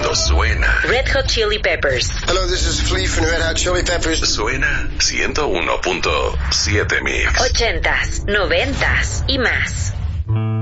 Esto suena. Red Hot Chili Peppers. Hello, this is Flea from Red Hot Chili Peppers. Suena 101.7 Mix. 80s, 90s y más.